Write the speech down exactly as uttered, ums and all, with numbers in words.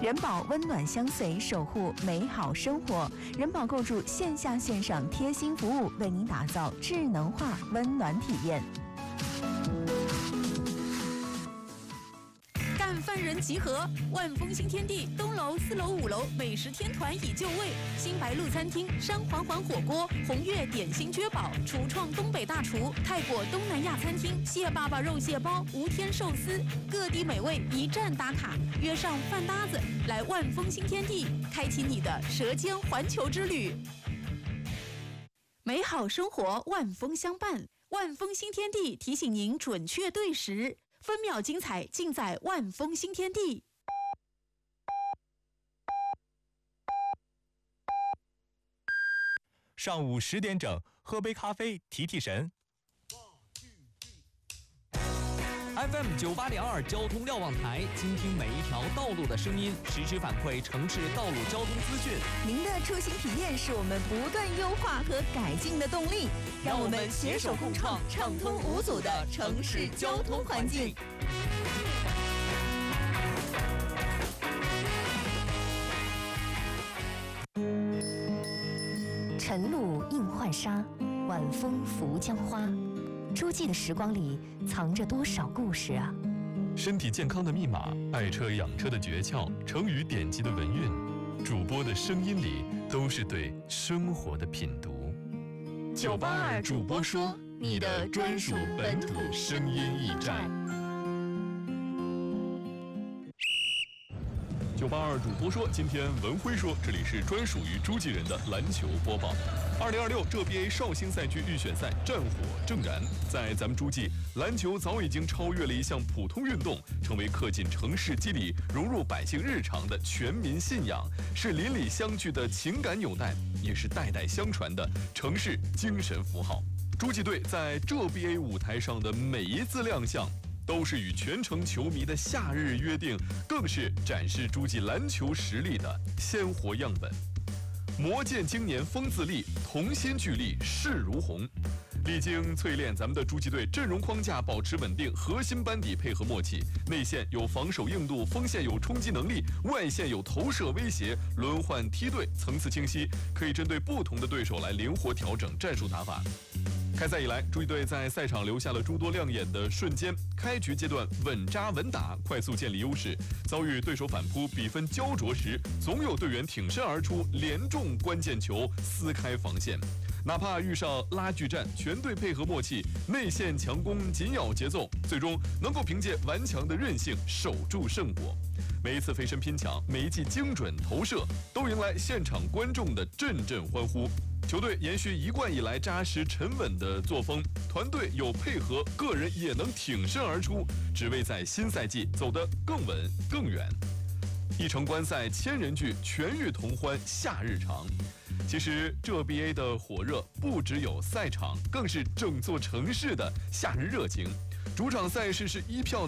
人保温暖相随，守护美好生活。人保构筑线下线上贴心服务，为您打造智能化温暖体验。 干饭人集合，万丰新天地东楼、四楼、五楼美食天团已就位，新白鹿餐厅、山环环火锅、红月点心绝宝、厨创东北大厨、泰国东南亚餐厅、蟹爸爸肉蟹包、无天寿司，各地美味一站打卡，约上饭搭子来万丰新天地，开启你的舌尖环球之旅。美好生活万丰相伴，万丰新天地提醒您准确对时。分秒精彩尽在万丰新天地。 上午十点整，喝杯咖啡提提神。 F M 九八点二交通瞭望台，倾听每一条道路的声音，实时反馈城市道路交通资讯。 您的出行体验是我们不断优化和改进的动力，让我们携手共创畅通无阻的城市交通环境。 晨露映浣纱，晚风拂江花。诸暨的时光里藏着多少故事啊！ 身体健康的密码，爱车养车的诀窍，成语典籍的文韵，主播的声音里都是对生活的品读。 九八二主播说，你的专属本土声音驿站。 九八二主播说，今天文辉说，这里是专属于诸暨人的篮球播报。二零二六浙 B A 绍兴赛区预选赛战火正燃，在咱们诸暨，篮球早已经超越了一项普通运动，成为刻进城市肌理、融入百姓日常的全民信仰，是邻里相聚的情感纽带，也是代代相传的城市精神符号。诸暨队在浙 B A 舞台上的每一次亮相，都是与全城球迷的夏日约定，更是展示诸暨篮球实力的鲜活样本。磨剑经年锋自立，同心聚力势如虹。历经淬炼，咱们的诸暨队阵容框架保持稳定，核心班底配合默契，内线有防守硬度，锋线有冲击能力，外线有投射威胁，轮换梯队层次清晰，可以针对不同的对手来灵活调整战术打法。开赛以来，诸暨队在赛场留下了诸多亮眼的瞬间。开局阶段稳扎稳打，快速建立优势，遭遇对手反扑，比分焦灼时，总有队员挺身而出，连中关键球，撕开防线。哪怕遇上拉锯战，全队配合默契，内线强攻，紧咬节奏，最终能够凭借顽强的韧性守住胜果。每一次飞身拼抢，每一记精准投射，都迎来现场观众的阵阵欢呼。球队延续一贯以来扎实沉稳的作风，团队有配合，个人也能挺身而出，只为在新赛季走得更稳更远。一城观赛千人聚，全域同欢夏日长。其实浙 B A 的火热不只有赛场，更是整座城市的夏日热情。主场赛事是一票